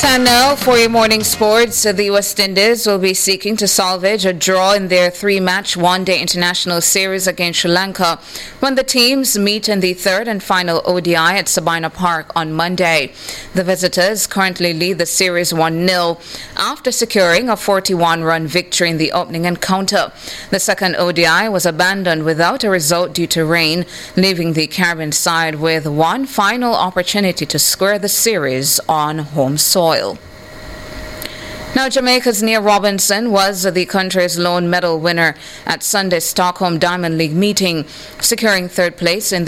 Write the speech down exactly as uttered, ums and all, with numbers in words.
And now for your morning sports, the West Indies will be seeking to salvage a draw in their three-match one-day international series against Sri Lanka when the teams meet in the third and final O D I at Sabina Park on Monday. The visitors currently lead the series one nil after securing a forty-one run victory in the opening encounter. The second O D I was abandoned without a result due to rain, leaving the Caribbean side with one final opportunity to square the series on home soil. Now, Jamaica's Nia Robinson was the country's lone medal winner at Sunday's Stockholm Diamond League meeting, securing third place in